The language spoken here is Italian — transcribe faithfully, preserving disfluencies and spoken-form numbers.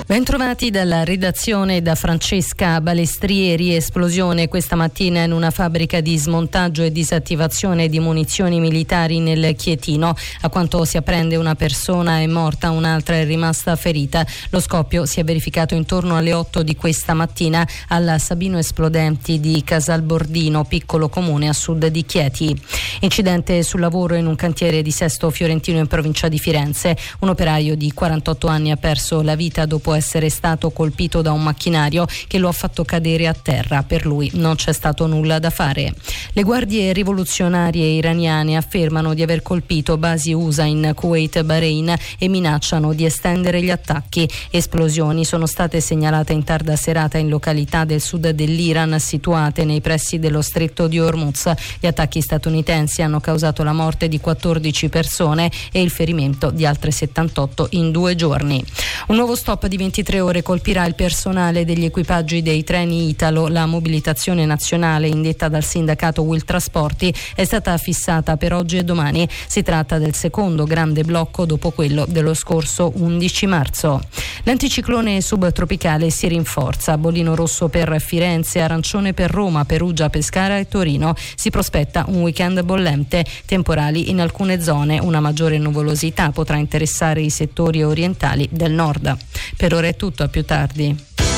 Bentrovati dalla redazione da Francesca Balestrieri. Esplosione questa mattina in una fabbrica di smontaggio e disattivazione di munizioni militari nel Chietino. A quanto si apprende una persona è morta, un'altra è rimasta ferita. Lo scoppio si è verificato intorno alle otto di questa mattina alla Sabino Esplodenti di Casalbordino, piccolo comune a sud di Chieti. Incidente sul lavoro in un cantiere di Sesto Fiorentino in provincia di Firenze. Un operaio di quarantotto anni ha perso la vita dopo essere stato colpito da un macchinario che lo ha fatto cadere a terra. Per lui non c'è stato nulla da fare. Le guardie rivoluzionarie iraniane affermano di aver colpito basi U S A in Kuwait e Bahrain e minacciano di estendere gli attacchi. Esplosioni sono state segnalate in tarda serata in località del sud dell'Iran situate nei pressi dello stretto di Hormuz. Gli attacchi statunitensi hanno causato la morte di quattordici persone e il ferimento di altre settantotto in due giorni. Un nuovo stop di ventitré ore colpirà il personale degli equipaggi dei treni Italo. La mobilitazione nazionale indetta dal sindacato Will Trasporti è stata fissata per oggi e domani. Si tratta del secondo grande blocco dopo quello dello scorso undici marzo. L'anticiclone subtropicale si rinforza. Bollino rosso per Firenze, arancione per Roma, Perugia, Pescara e Torino. Si prospetta un weekend bollente, temporali in alcune zone. Una maggiore nuvolosità potrà interessare i settori orientali del nord. Per ora è tutto, a più tardi.